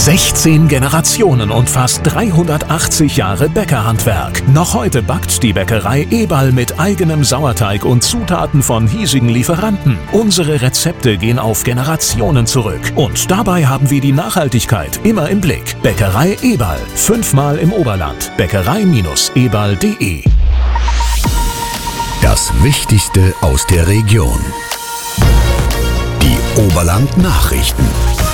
16 Generationen und fast 380 Jahre Bäckerhandwerk. Noch heute backt die Bäckerei Eberl mit eigenem Sauerteig und Zutaten von hiesigen Lieferanten. Unsere Rezepte gehen auf Generationen zurück. Und dabei haben wir die Nachhaltigkeit immer im Blick. Bäckerei Eberl. 5-mal im Oberland. Bäckerei-eberl.de. Das Wichtigste aus der Region. Die Oberland-Nachrichten.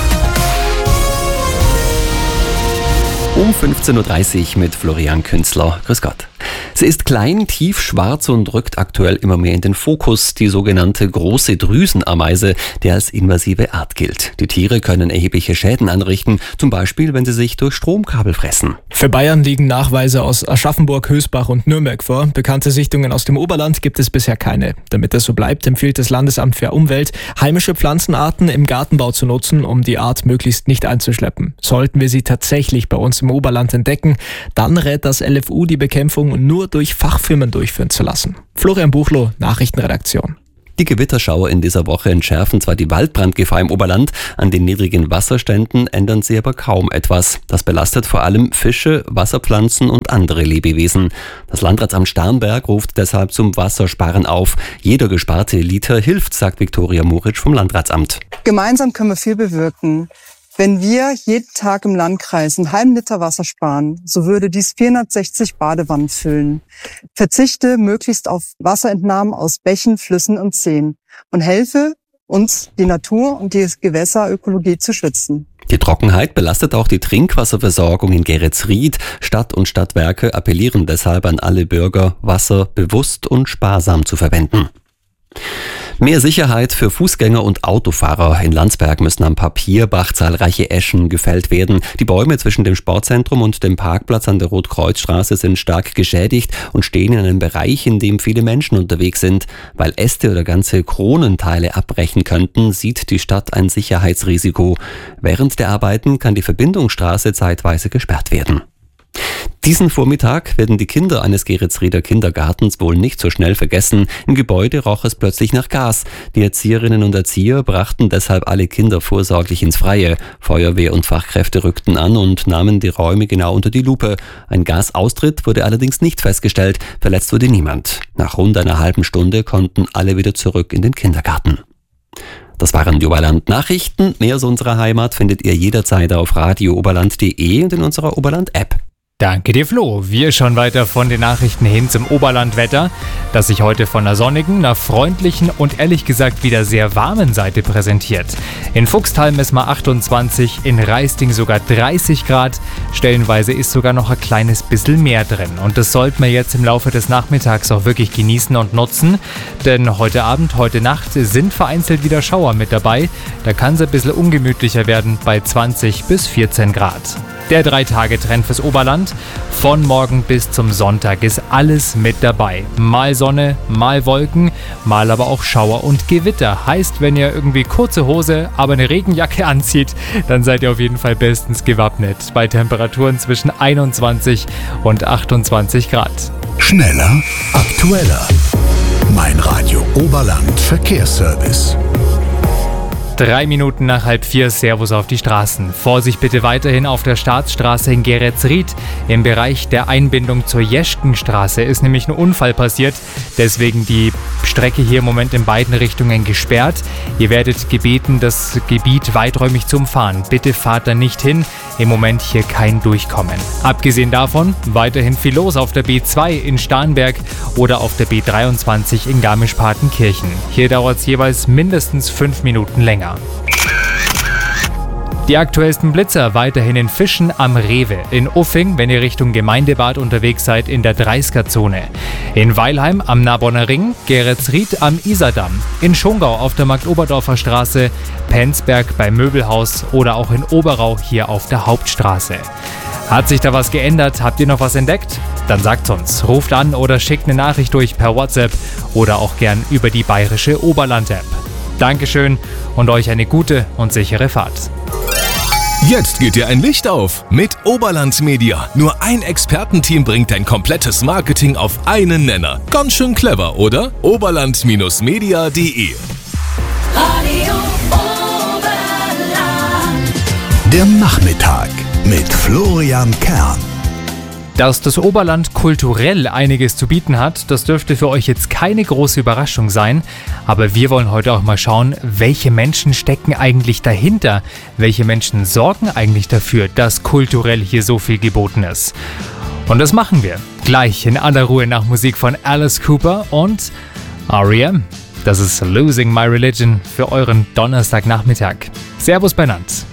Um 15.30 Uhr mit Florian Künzler. Grüß Gott. Sie ist klein, tiefschwarz und rückt aktuell immer mehr in den Fokus, die sogenannte große Drüsenameise, die als invasive Art gilt. Die Tiere können erhebliche Schäden anrichten, zum Beispiel, wenn sie sich durch Stromkabel fressen. Für Bayern liegen Nachweise aus Aschaffenburg, Hösbach und Nürnberg vor. Bekannte Sichtungen aus dem Oberland gibt es bisher keine. Damit das so bleibt, empfiehlt das Landesamt für Umwelt, heimische Pflanzenarten im Gartenbau zu nutzen, um die Art möglichst nicht einzuschleppen. Sollten wir sie tatsächlich bei uns im Oberland entdecken, dann rät das LFU, die Bekämpfung nur durch Fachfirmen durchführen zu lassen. Florian Buchloh, Nachrichtenredaktion. Die Gewitterschauer in dieser Woche entschärfen zwar die Waldbrandgefahr im Oberland, an den niedrigen Wasserständen ändern sie aber kaum etwas. Das belastet vor allem Fische, Wasserpflanzen und andere Lebewesen. Das Landratsamt Starnberg ruft deshalb zum Wassersparen auf. Jeder gesparte Liter hilft, sagt Viktoria Moritsch vom Landratsamt. Gemeinsam können wir viel bewirken. Wenn wir jeden Tag im Landkreis einen halben Liter Wasser sparen, so würde dies 460 Badewannen füllen. Verzichte möglichst auf Wasserentnahmen aus Bächen, Flüssen und Seen und helfe uns, die Natur und die Gewässerökologie zu schützen. Die Trockenheit belastet auch die Trinkwasserversorgung in Geretsried. Stadt und Stadtwerke appellieren deshalb an alle Bürger, Wasser bewusst und sparsam zu verwenden. Mehr Sicherheit für Fußgänger und Autofahrer. In Landsberg müssen am Papierbach zahlreiche Eschen gefällt werden. Die Bäume zwischen dem Sportzentrum und dem Parkplatz an der Rotkreuzstraße sind stark geschädigt und stehen in einem Bereich, in dem viele Menschen unterwegs sind. Weil Äste oder ganze Kronenteile abbrechen könnten, sieht die Stadt ein Sicherheitsrisiko. Während der Arbeiten kann die Verbindungsstraße zeitweise gesperrt werden. Diesen Vormittag werden die Kinder eines Geretsrieder Kindergartens wohl nicht so schnell vergessen. Im Gebäude roch es plötzlich nach Gas. Die Erzieherinnen und Erzieher brachten deshalb alle Kinder vorsorglich ins Freie. Feuerwehr und Fachkräfte rückten an und nahmen die Räume genau unter die Lupe. Ein Gasaustritt wurde allerdings nicht festgestellt. Verletzt wurde niemand. Nach rund einer halben Stunde konnten alle wieder zurück in den Kindergarten. Das waren die Oberland-Nachrichten. Mehr aus unserer Heimat findet ihr jederzeit auf radiooberland.de und in unserer Oberland-App. Danke dir, Flo. Wir schauen weiter von den Nachrichten hin zum Oberlandwetter, das sich heute von einer sonnigen, einer freundlichen und ehrlich gesagt wieder sehr warmen Seite präsentiert. In Fuchstal messen wir 28, in Raisting sogar 30 Grad. Stellenweise ist sogar noch ein kleines bisschen mehr drin. Und das sollten wir jetzt im Laufe des Nachmittags auch wirklich genießen und nutzen. Denn heute Abend, heute Nacht sind vereinzelt wieder Schauer mit dabei. Da kann es ein bisschen ungemütlicher werden bei 20 bis 14 Grad. Der 3-Tage-Trend fürs Oberland. Von morgen bis zum Sonntag ist alles mit dabei. Mal Sonne, mal Wolken, mal aber auch Schauer und Gewitter. Heißt, wenn ihr irgendwie kurze Hose, aber eine Regenjacke anzieht, dann seid ihr auf jeden Fall bestens gewappnet. Bei Temperaturen zwischen 21 und 28 Grad. Schneller, aktueller. Mein Radio Oberland Verkehrsservice. 3 Minuten nach 3:30, Servus auf die Straßen. Vorsicht bitte weiterhin auf der Staatsstraße in Geretsried. Im Bereich der Einbindung zur Jeschkenstraße ist nämlich ein Unfall passiert. Deswegen die Strecke hier im Moment in beiden Richtungen gesperrt. Ihr werdet gebeten, das Gebiet weiträumig zu umfahren. Bitte fahrt da nicht hin. Im Moment hier kein Durchkommen. Abgesehen davon weiterhin viel los auf der B2 in Starnberg oder auf der B23 in Garmisch-Partenkirchen. Hier dauert es jeweils mindestens 5 Minuten länger. Die aktuellsten Blitzer weiterhin in Fischen am Rewe, in Uffing, wenn ihr Richtung Gemeindebad unterwegs seid, in der 30er-Zone, in Weilheim am Narbonner Ring, Geretsried am Isardamm, in Schongau auf der Marktoberdorfer Straße, Penzberg beim Möbelhaus oder auch in Oberau hier auf der Hauptstraße. Hat sich da was geändert? Habt ihr noch was entdeckt? Dann sagt's uns. Ruft an oder schickt eine Nachricht durch per WhatsApp oder auch gern über die bayerische Oberland-App. Dankeschön und euch eine gute und sichere Fahrt. Jetzt geht dir ein Licht auf mit Oberland Media. Nur ein Expertenteam bringt dein komplettes Marketing auf einen Nenner. Ganz schön clever, oder? Oberland-media.de Der Nachmittag mit Florian Kern. Dass das Oberland kulturell einiges zu bieten hat, das dürfte für euch jetzt keine große Überraschung sein. Aber wir wollen heute auch mal schauen, welche Menschen stecken eigentlich dahinter? Welche Menschen sorgen eigentlich dafür, dass kulturell hier so viel geboten ist? Und das machen wir gleich in aller Ruhe nach Musik von Alice Cooper und R.E.M. Das ist Losing My Religion für euren Donnerstagnachmittag. Servus benannt.